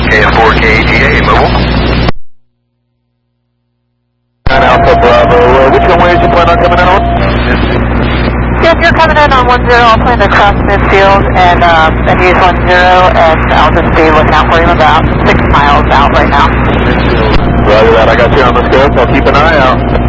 KF4 KGA, mobile. And Alpha Bravo, which runway is you plan on coming in on? Yes, you're coming in on 10, I'll plan to cross midfield and use 10, and I'll just be looking out for you about 6 miles out right now. Roger that, I got you on the scope, I'll keep an eye out.